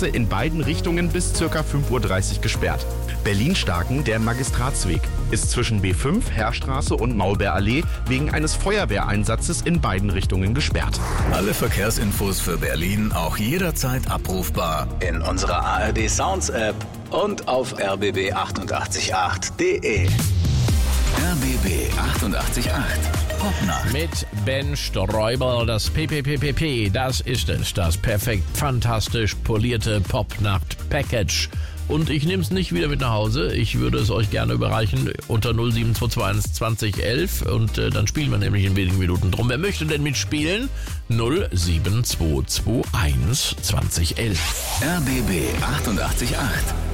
Straße in beiden Richtungen bis ca. 5:30 Uhr gesperrt. Berlin-Starken, der Magistratsweg, ist zwischen B5, Heerstraße und Maulbeerallee wegen eines Feuerwehreinsatzes in beiden Richtungen gesperrt. Alle Verkehrsinfos für Berlin auch jederzeit abrufbar in unserer ARD Sounds App und auf rbb888.de. RBB 888 Popnacht. Mit Ben Sträuber, das PPPPP, das ist es, das perfekt fantastisch polierte Popnacht-Package. Und ich nehme es nicht wieder mit nach Hause, ich würde es euch gerne überreichen unter 07221 2011 und dann spielen wir nämlich in wenigen Minuten drum. Wer möchte denn mitspielen? 07221 2011. RBB 888